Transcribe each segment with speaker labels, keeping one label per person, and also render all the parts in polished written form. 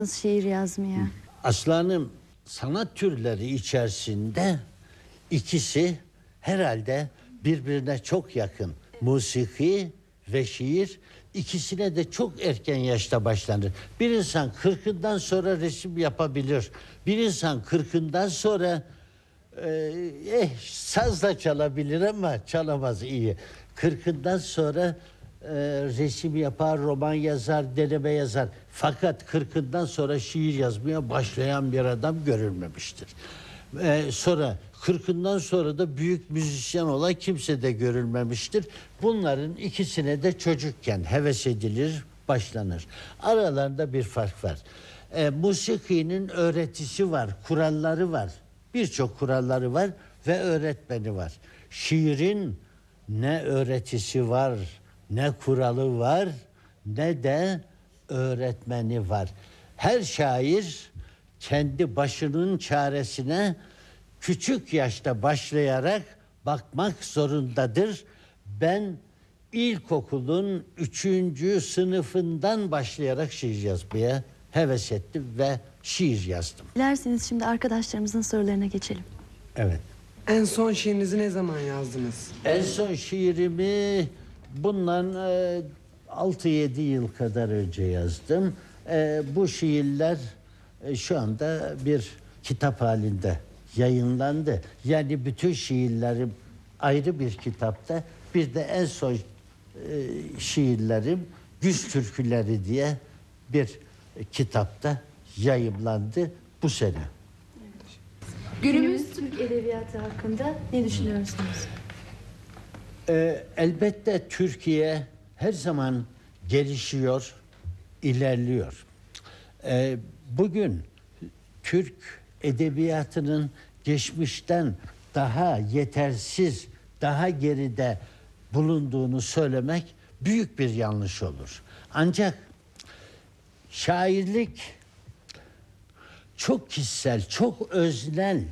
Speaker 1: şiir yazmaya?
Speaker 2: Aslanım, sanat türleri içerisinde ikisi herhalde birbirine çok yakın. Musiki ve şiir, ikisine de çok erken yaşta başlanır. Bir insan 40'ından sonra resim yapabilir. Bir insan 40'ından sonra saz da çalabilir ama çalamaz iyi. 40'ından sonra resim yapar, roman yazar, deneme yazar. Fakat 40'ından sonra şiir yazmaya başlayan bir adam görülmemiştir. Sonra 40'ından sonra da büyük müzisyen olan kimse de görülmemiştir. Bunların ikisine de çocukken heves edilir, başlanır. Aralarında bir fark var. Musikinin öğretisi var, kuralları var. Birçok kuralları var ve öğretmeni var. Şiirin ne öğretisi var, ne kuralı var, ne de öğretmeni var. Her şair kendi başının çaresine küçük yaşta başlayarak bakmak zorundadır. Ben ilkokulun 3. sınıfından başlayarak şiir yazmaya heves ettim ve şiir yazdım.
Speaker 1: Dilerseniz şimdi arkadaşlarımızın sorularına geçelim.
Speaker 2: Evet.
Speaker 3: En son şiirinizi ne zaman yazdınız?
Speaker 2: En son şiirimi bundan 6-7 yıl kadar önce yazdım. Bu şiirler şu anda bir kitap halinde yayınlandı. Yani bütün şiirlerim ayrı bir kitapta. Bir de en son şiirlerim Güz Türküleri diye bir kitapta yayımlandı bu sene.
Speaker 1: Günümüz Türk edebiyatı hakkında ne düşünüyorsunuz?
Speaker 2: Elbette Türkiye her zaman gelişiyor, ilerliyor. Bugün Türk edebiyatının geçmişten daha yetersiz, daha geride bulunduğunu söylemek büyük bir yanlış olur. Ancak şairlik çok kişisel, çok öznel,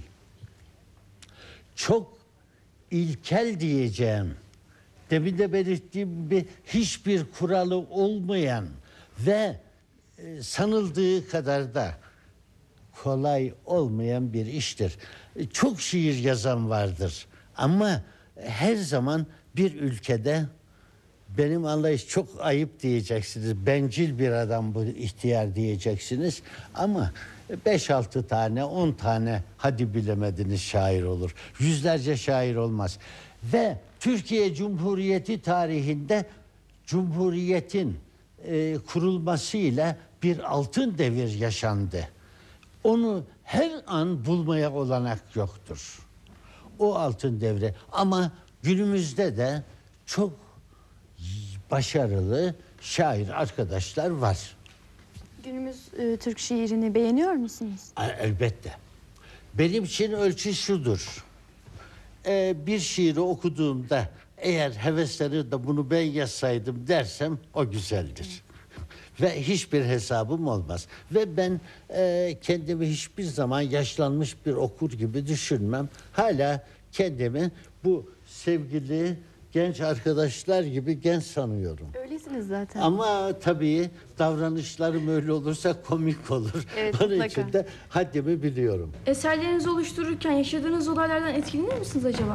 Speaker 2: çok ilkel diyeceğim. Demin de belirttiğim gibi hiçbir kuralı olmayan ve sanıldığı kadar da kolay olmayan bir iştir. Çok şiir yazan vardır ama her zaman bir ülkede benim anlayış çok ayıp diyeceksiniz. Bencil bir adam bu ihtiyar diyeceksiniz ama 5-6 tane 10 tane hadi bilemediniz şair olur. Yüzlerce şair olmaz. Ve Türkiye Cumhuriyeti tarihinde Cumhuriyet'in kurulmasıyla bir altın devir yaşandı. Onu her an bulmaya olanak yoktur. O altın devri ama günümüzde de çok başarılı şair arkadaşlar var.
Speaker 1: Günümüz Türk şiirini beğeniyor musunuz?
Speaker 2: Elbette. Benim için ölçü şudur. Bir şiiri okuduğumda eğer heveslenir de bunu ben yazsaydım dersem o güzeldir. Ve hiçbir hesabım olmaz. Ve ben kendimi hiçbir zaman yaşlanmış bir okur gibi düşünmem. Hala kendimi bu sevgili genç arkadaşlar gibi genç sanıyorum.
Speaker 1: Öylesiniz zaten.
Speaker 2: Ama tabii davranışlarım öyle olursa komik olur.
Speaker 1: Evet,
Speaker 2: Onun
Speaker 1: mutlaka.
Speaker 2: için de haddimi biliyorum.
Speaker 4: Eserlerinizi oluştururken yaşadığınız olaylardan etkilenir misiniz acaba?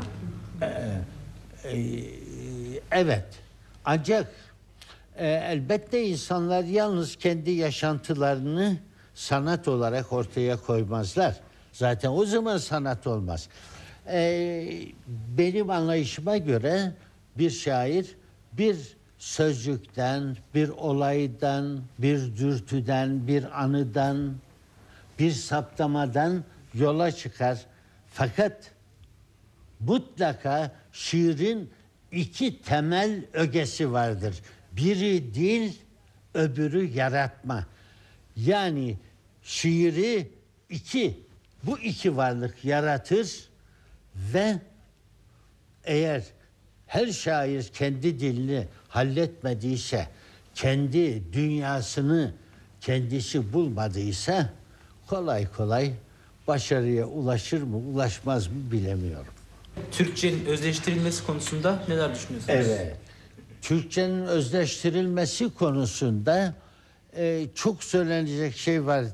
Speaker 2: Evet. Ancak elbette insanlar yalnız kendi yaşantılarını sanat olarak ortaya koymazlar. Zaten o zaman sanat olmaz. Benim anlayışıma göre bir şair bir sözcükten, bir olaydan, bir dürtüden, bir anıdan, bir saptamadan yola çıkar. Fakat mutlaka şiirin 2 temel ögesi vardır. Biri dil, öbürü yaratma. Yani şiiri bu iki varlık yaratır ve eğer her şair kendi dilini halletmediyse, kendi dünyasını kendisi bulmadıysa kolay kolay başarıya ulaşır mı, ulaşmaz mı bilemiyorum.
Speaker 5: Türkçenin özleştirilmesi konusunda neler düşünüyorsunuz?
Speaker 2: Evet. Türkçenin özleştirilmesi konusunda çok söylenecek şey var.